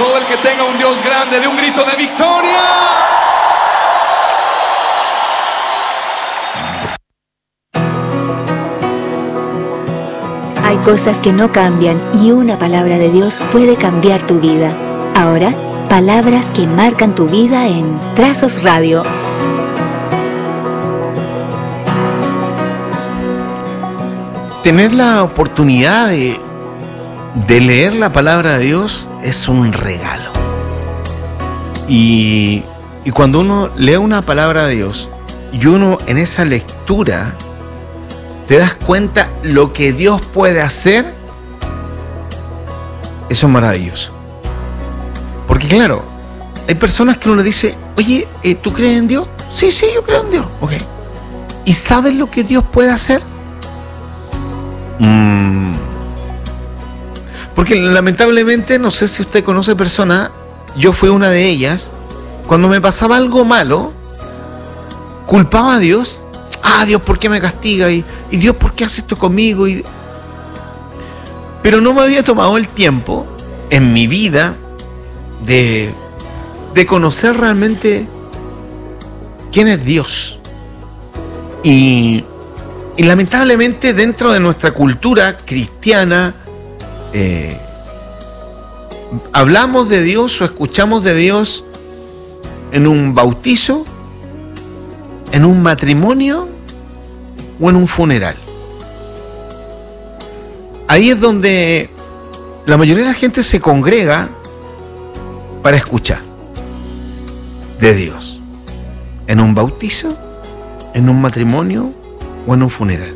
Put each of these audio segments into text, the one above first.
Todo el que tenga un Dios grande, de un grito de victoria. Hay cosas que no cambian y una palabra de Dios puede cambiar tu vida. Ahora, palabras que marcan tu vida en Trazos Radio. Tener la oportunidad de leer la palabra de Dios es un regalo. Y cuando uno lee una palabra de Dios y uno en esa lectura te das cuenta lo que Dios puede hacer, eso es maravilloso. Porque claro, hay personas que uno le dice, oye, ¿tú crees en Dios? Sí, yo creo en Dios. Ok. ¿Y sabes lo que Dios puede hacer? Porque lamentablemente, no sé si usted conoce personas, yo fui una de ellas, cuando me pasaba algo malo, culpaba a Dios. Dios, ¿por qué me castiga? Y Dios, ¿por qué hace esto conmigo? Pero no me había tomado el tiempo en mi vida de conocer realmente quién es Dios. Y lamentablemente dentro de nuestra cultura cristiana, hablamos de Dios o escuchamos de Dios en un bautizo, en un matrimonio o en un funeral. Ahí es donde la mayoría de la gente se congrega para escuchar de Dios. En un bautizo, en un matrimonio o en un funeral.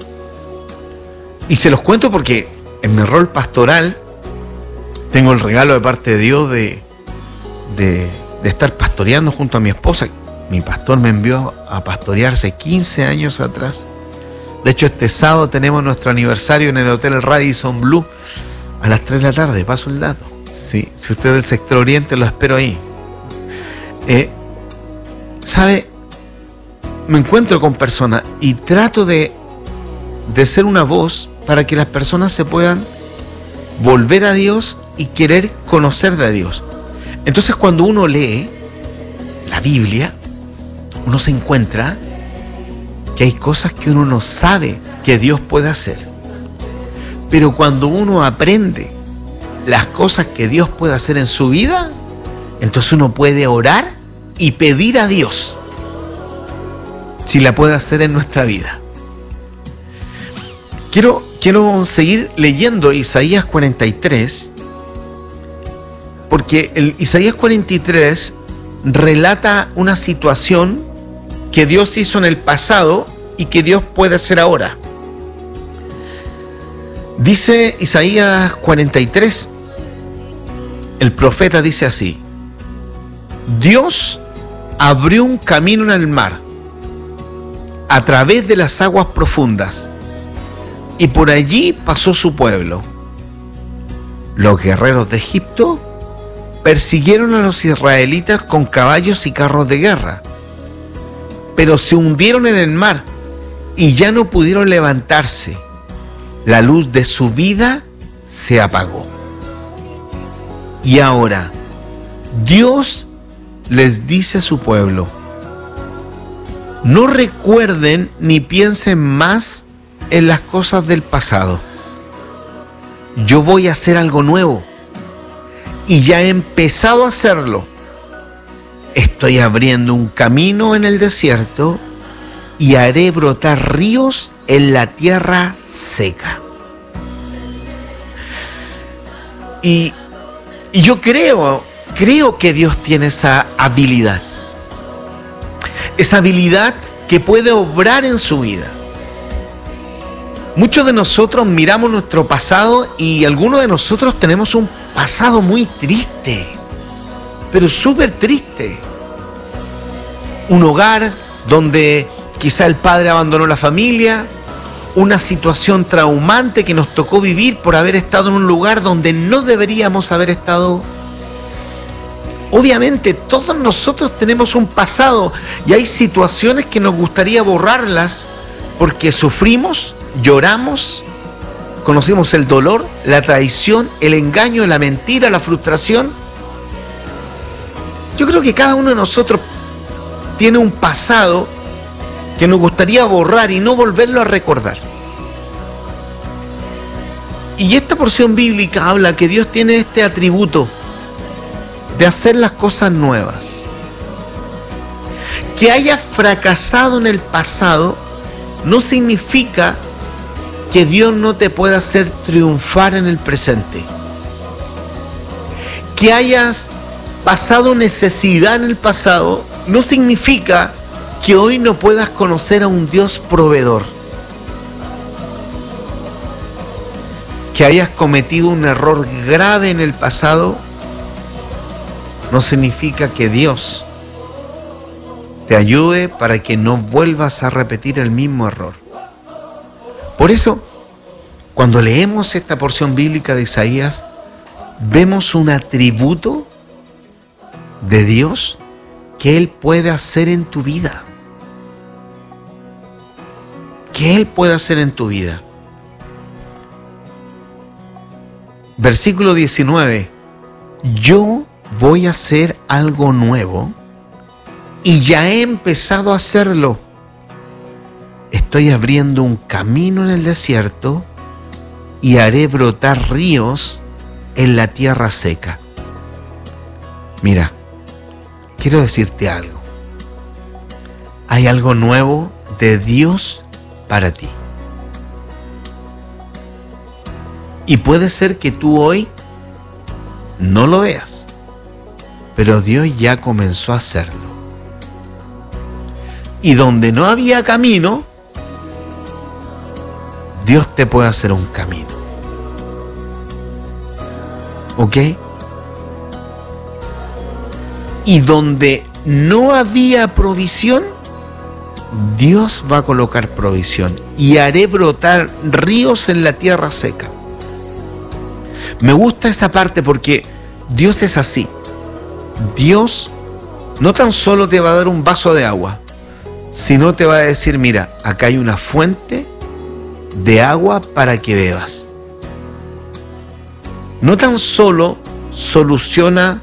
Y se los cuento porque en mi rol pastoral tengo el regalo de parte de Dios de estar pastoreando junto a mi esposa. Mi pastor me envió a pastorear hace 15 años atrás. De hecho, este sábado tenemos nuestro aniversario en el Hotel Radisson Blu a las 3 de la tarde. Paso el dato. Sí, si usted es del sector oriente, lo espero ahí. ¿Sabe? Me encuentro con personas y trato de ser una voz para que las personas se puedan volver a Dios y querer conocer de Dios. Entonces, cuando uno lee la Biblia, uno se encuentra que hay cosas que uno no sabe que Dios puede hacer. Pero cuando uno aprende las cosas que Dios puede hacer en su vida, entonces uno puede orar y pedir a Dios si la puede hacer en nuestra vida. Quiero seguir leyendo Isaías 43, porque el Isaías 43 relata una situación que Dios hizo en el pasado y que Dios puede hacer ahora. Dice Isaías 43, el profeta dice así: Dios abrió un camino en el mar, a través de las aguas profundas, y por allí pasó su pueblo. Los guerreros de Egipto persiguieron a los israelitas con caballos y carros de guerra, pero se hundieron en el mar y ya no pudieron levantarse. La luz de su vida se apagó. Y ahora, Dios les dice a su pueblo: no recuerden ni piensen más en las cosas del pasado. Yo voy a hacer algo nuevo y ya he empezado a hacerlo. Estoy abriendo un camino en el desierto y haré brotar ríos en la tierra seca. Y yo creo que Dios tiene esa habilidad que puede obrar en su vida. Muchos de nosotros miramos nuestro pasado y algunos de nosotros tenemos un pasado muy triste, pero súper triste. Un hogar donde quizá el padre abandonó la familia, una situación traumante que nos tocó vivir por haber estado en un lugar donde no deberíamos haber estado. Obviamente todos nosotros tenemos un pasado y hay situaciones que nos gustaría borrarlas porque sufrimos, lloramos, conocimos el dolor, la traición, el engaño, la mentira, la frustración. Yo creo que cada uno de nosotros tiene un pasado que nos gustaría borrar y no volverlo a recordar. Y esta porción bíblica habla que Dios tiene este atributo de hacer las cosas nuevas. Que hayas fracasado en el pasado no significa que Dios no te pueda hacer triunfar en el presente. Que hayas pasado necesidad en el pasado no significa que hoy no puedas conocer a un Dios proveedor. Que hayas cometido un error grave en el pasado no significa que Dios te ayude para que no vuelvas a repetir el mismo error. Por eso, cuando leemos esta porción bíblica de Isaías, vemos un atributo de Dios que Él puede hacer en tu vida. Que Él puede hacer en tu vida. Versículo 19. Yo voy a hacer algo nuevo y ya he empezado a hacerlo. Estoy abriendo un camino en el desierto y haré brotar ríos en la tierra seca. Mira, quiero decirte algo. Hay algo nuevo de Dios para ti. Y puede ser que tú hoy no lo veas, pero Dios ya comenzó a hacerlo. Y donde no había camino, Dios te puede hacer un camino. ¿Ok? Y donde no había provisión, Dios va a colocar provisión. Y haré brotar ríos en la tierra seca. Me gusta esa parte porque Dios es así. Dios no tan solo te va a dar un vaso de agua, sino te va a decir, mira, acá hay una fuente de agua para que bebas. No tan solo soluciona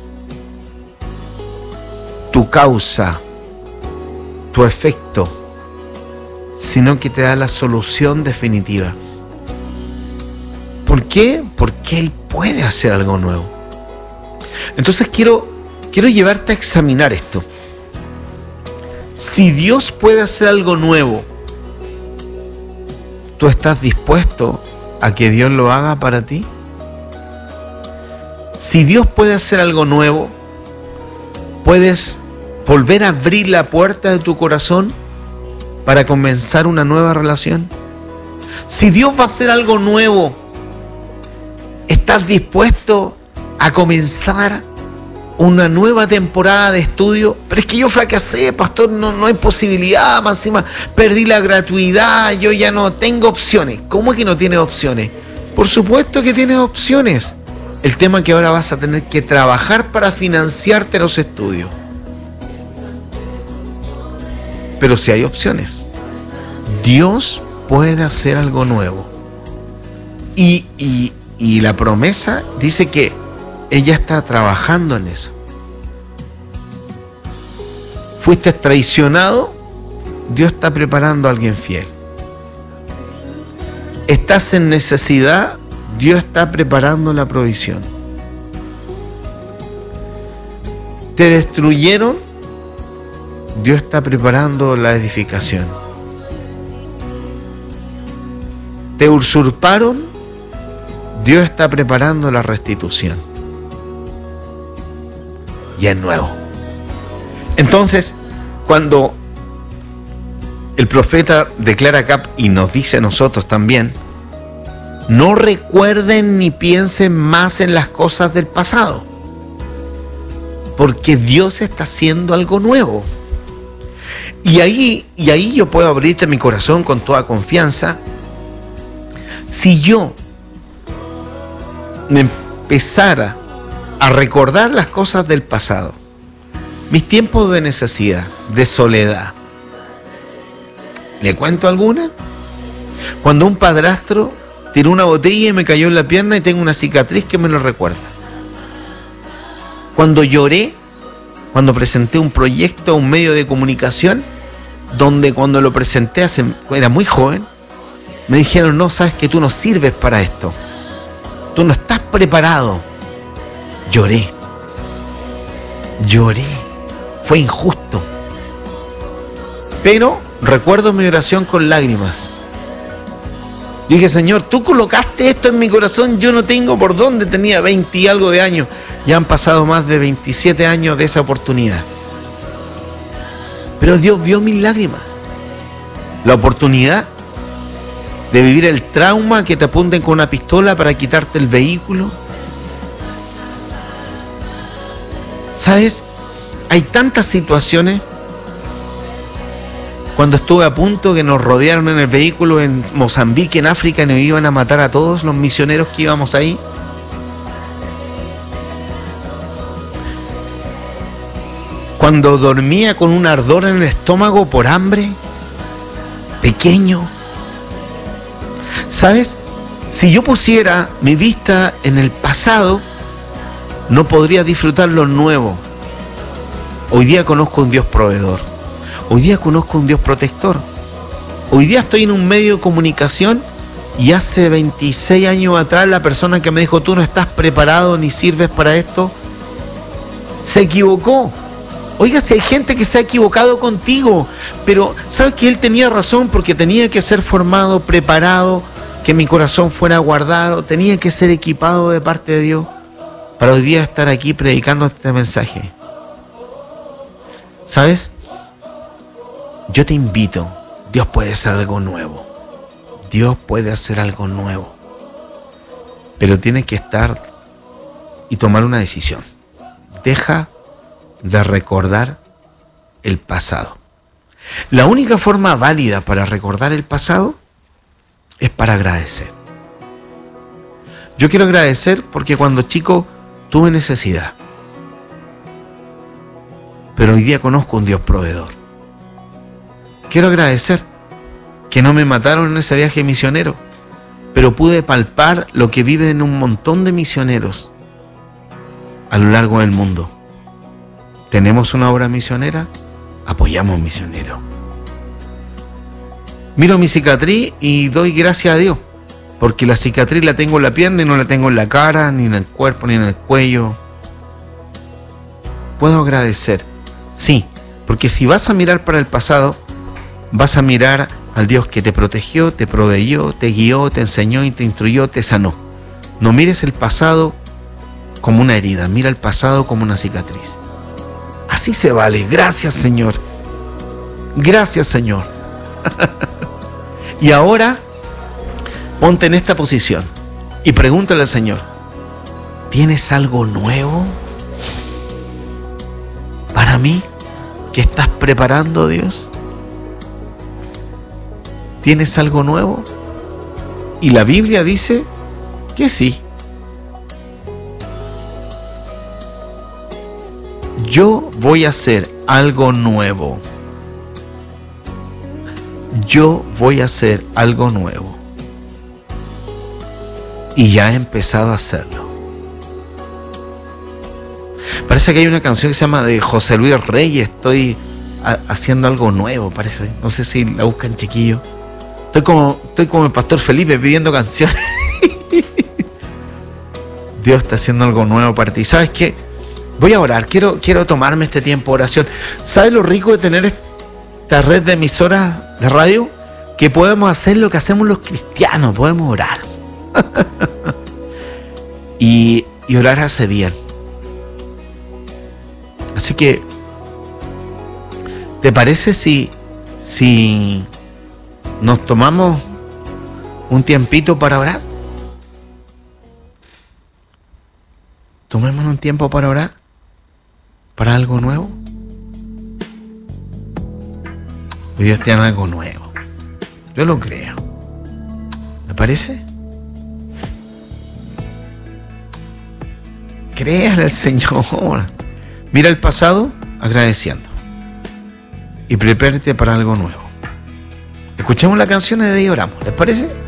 tu causa, tu efecto, sino que te da la solución definitiva. ¿Por qué? Porque Él puede hacer algo nuevo. Entonces quiero llevarte a examinar esto. Si Dios puede hacer algo nuevo, ¿tú estás dispuesto a que Dios lo haga para ti? Si Dios puede hacer algo nuevo, ¿puedes volver a abrir la puerta de tu corazón para comenzar una nueva relación? Si Dios va a hacer algo nuevo, ¿estás dispuesto a comenzar una nueva temporada de estudio? Pero es que yo fracasé, pastor, no hay posibilidad, más encima perdí la gratuidad, yo ya no tengo opciones. ¿Cómo es que no tienes opciones? Por supuesto que tienes opciones. El tema es que ahora vas a tener que trabajar para financiarte los estudios. Pero si hay opciones, Dios puede hacer algo nuevo. Y la promesa dice que ella está trabajando en eso. Fuiste traicionado, Dios está preparando a alguien fiel. Estás en necesidad, Dios está preparando la provisión. Te destruyeron, Dios está preparando la edificación. Te usurparon, Dios está preparando la restitución. Y es nuevo. Entonces, cuando el profeta declara acá y nos dice a nosotros también, no recuerden ni piensen más en las cosas del pasado, porque Dios está haciendo algo nuevo. Y ahí yo puedo abrirte mi corazón con toda confianza. Si yo me empezara a recordar las cosas del pasado, mis tiempos de necesidad, de soledad, ¿le cuento alguna? Cuando un padrastro tiró una botella y me cayó en la pierna y tengo una cicatriz que me lo recuerda. Cuando lloré cuando presenté un proyecto a un medio de comunicación, donde cuando lo presenté era muy joven, me dijeron, no, sabes que tú no sirves para esto, tú no estás preparado. Lloré, fue injusto, pero recuerdo mi oración con lágrimas. Yo dije, Señor, tú colocaste esto en mi corazón, yo no tengo por dónde. Tenía 20 y algo de años, ya han pasado más de 27 años de esa oportunidad. Pero Dios vio mis lágrimas, la oportunidad de vivir el trauma, que te apunten con una pistola para quitarte el vehículo. ¿Sabes? Hay tantas situaciones. Cuando estuve a punto que nos rodearon en el vehículo en Mozambique, en África, y nos iban a matar a todos los misioneros que íbamos ahí. Cuando dormía con un ardor en el estómago por hambre, pequeño. ¿Sabes? Si yo pusiera mi vista en el pasado, no podría disfrutar lo nuevo. Hoy día conozco un Dios proveedor. Hoy día conozco un Dios protector. Hoy día estoy en un medio de comunicación y hace 26 años atrás la persona que me dijo, tú no estás preparado ni sirves para esto, se equivocó. Oiga, si hay gente que se ha equivocado contigo, pero ¿sabes que él tenía razón? Porque tenía que ser formado, preparado, que mi corazón fuera guardado, tenía que ser equipado de parte de Dios para hoy día estar aquí predicando este mensaje. ¿Sabes? Yo te invito, Dios puede hacer algo nuevo. Dios puede hacer algo nuevo. Pero tienes que estar y tomar una decisión. Deja de recordar el pasado. La única forma válida para recordar el pasado es para agradecer. Yo quiero agradecer porque cuando chico tuve necesidad. Pero hoy día conozco un Dios proveedor. Quiero agradecer que no me mataron en ese viaje misionero, pero pude palpar lo que viven un montón de misioneros a lo largo del mundo. ¿Tenemos una obra misionera? Apoyamos misioneros. Miro mi cicatriz y doy gracias a Dios, porque la cicatriz la tengo en la pierna y no la tengo en la cara, ni en el cuerpo, ni en el cuello. Puedo agradecer, sí, porque si vas a mirar para el pasado, vas a mirar al Dios que te protegió, te proveyó, te guió, te enseñó y te instruyó, te sanó. No mires el pasado como una herida, mira el pasado como una cicatriz. Así se vale. Gracias, Señor. Gracias, Señor. Y ahora, ponte en esta posición y pregúntale al Señor, ¿tienes algo nuevo para mí que estás preparando, Dios? ¿Tienes algo nuevo? Y la Biblia dice que sí. Yo voy a hacer algo nuevo. Yo voy a hacer algo nuevo. Y ya he empezado a hacerlo. Parece que hay una canción que se llama de José Luis Reyes, estoy haciendo algo nuevo, parece. No sé si la buscan, chiquillo. Estoy como el pastor Felipe pidiendo canciones. Dios está haciendo algo nuevo para ti. ¿Sabes qué? Voy a orar. Quiero tomarme este tiempo de oración. ¿Sabes lo rico de tener esta red de emisoras de radio? Que podemos hacer lo que hacemos los cristianos. Podemos orar. y orar hace bien. Así que, ¿te parece si nos tomamos un tiempito para orar? Tomémonos un tiempo para orar, para algo nuevo. Hoy Dios tiene algo nuevo. Yo lo creo. ¿Me parece? Créale al Señor. Mira el pasado agradeciendo. Y prepárate para algo nuevo. Escuchemos la canción y de ahí oramos. ¿Les parece?